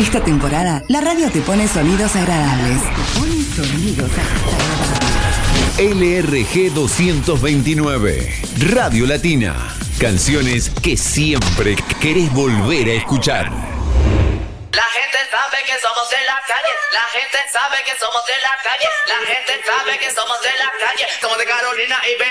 Esta temporada, la radio te pone sonidos agradables. Pone sonidos agradables. LRG 229, Radio Latina. Canciones que siempre querés volver a escuchar. La gente sabe que somos de la calle. La gente sabe que somos de la calle. La gente sabe que somos de la calle. Somos de Carolina y